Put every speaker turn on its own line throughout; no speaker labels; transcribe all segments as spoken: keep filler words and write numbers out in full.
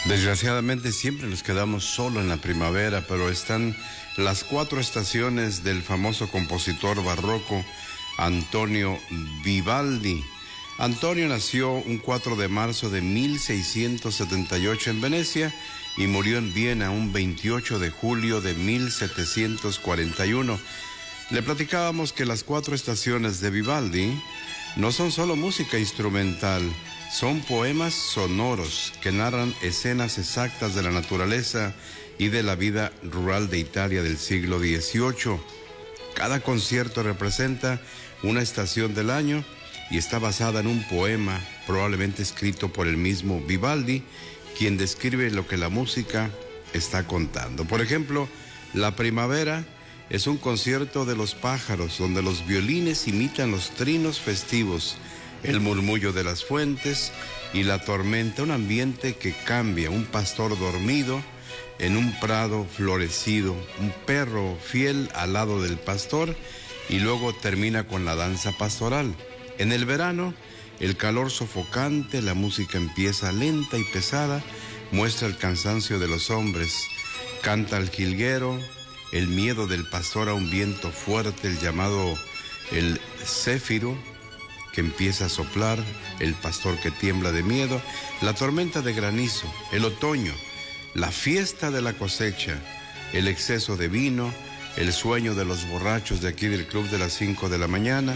Desgraciadamente siempre nos quedamos solo en la primavera, pero están las cuatro estaciones del famoso compositor barroco Antonio Vivaldi. Antonio nació un cuatro de marzo de mil seiscientos setenta y ocho en Venecia y murió en Viena un veintiocho de julio de mil setecientos cuarenta y uno. Le platicábamos que las cuatro estaciones de Vivaldi no son solo música instrumental, son poemas sonoros que narran escenas exactas de la naturaleza y de la vida rural de Italia del siglo dieciocho. Cada concierto representa una estación del año y está basada en un poema probablemente escrito por el mismo Vivaldi, quien describe lo que la música está contando. Por ejemplo, La Primavera es un concierto de los pájaros donde los violines imitan los trinos festivos, el murmullo de las fuentes y la tormenta, un ambiente que cambia, un pastor dormido en un prado florecido, un perro fiel al lado del pastor y luego termina con la danza pastoral. En el verano, el calor sofocante, la música empieza lenta y pesada, muestra el cansancio de los hombres, canta el jilguero, el miedo del pastor a un viento fuerte, el llamado el céfiro, que empieza a soplar, el pastor que tiembla de miedo, la tormenta de granizo, el otoño, la fiesta de la cosecha, el exceso de vino, el sueño de los borrachos de aquí del club de las cinco de la mañana,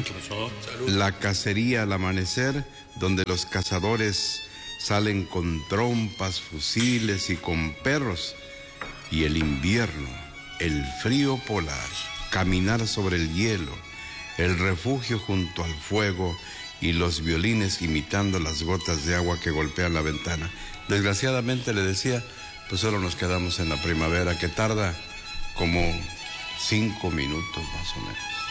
la cacería al amanecer, donde los cazadores salen con trompas, fusiles y con perros, y el invierno, el frío polar, caminar sobre el hielo, el refugio junto al fuego y los violines imitando las gotas de agua que golpean la ventana. Desgraciadamente, le decía, pues solo nos quedamos en la primavera, que tarda como cinco minutos más o menos.